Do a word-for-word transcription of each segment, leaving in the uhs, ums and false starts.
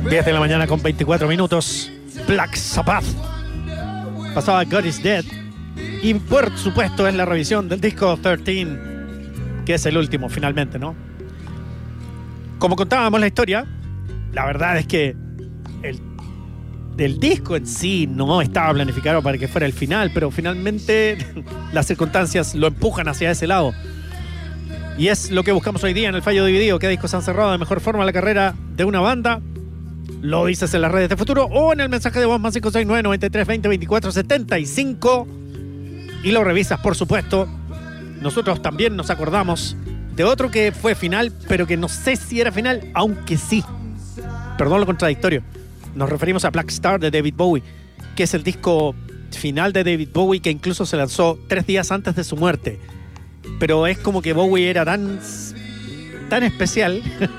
diez de la mañana con veinticuatro minutos. Black Sabbath. Pasaba God is Dead. Y por supuesto es la revisión del disco trece, que es el último finalmente, ¿no? Como contábamos la historia, la verdad es que el, el disco en sí no estaba planificado para que fuera el final, pero finalmente las circunstancias lo empujan hacia ese lado. Y es lo que buscamos hoy día en el Fallo Dividido. ¿Qué discos han cerrado de mejor forma la carrera de una banda? Lo dices en las redes de Futuro o en el mensaje de voz más cinco seis nueve, noventa y tres, veinte, veinticuatro, setenta y cinco. Y lo revisas, por supuesto. Nosotros también nos acordamos de otro que fue final, pero que no sé si era final, aunque sí. Perdón lo contradictorio. Nos referimos a Black Star de David Bowie, que es el disco final de David Bowie, que incluso se lanzó tres días antes de su muerte. Pero es como que Bowie era tan, tan especial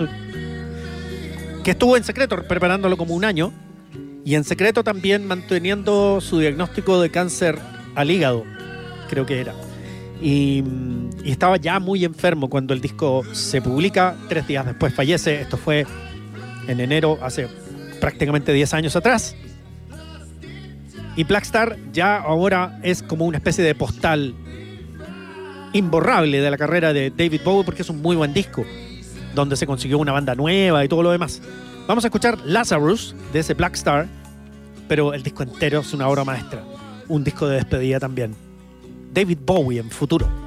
que estuvo en secreto preparándolo como un año, y en secreto también manteniendo su diagnóstico de cáncer al hígado, creo que era. Y, y estaba ya muy enfermo cuando el disco se publica. Tres días después fallece. Esto fue en enero, hace prácticamente diez años atrás. Y Black Star ya ahora es como una especie de postal imborrable de la carrera de David Bowie, porque es un muy buen disco, donde se consiguió una banda nueva y todo lo demás. Vamos a escuchar Lazarus de ese Black Star, pero el disco entero es una obra maestra. Un disco de despedida también. David Bowie en Futuro.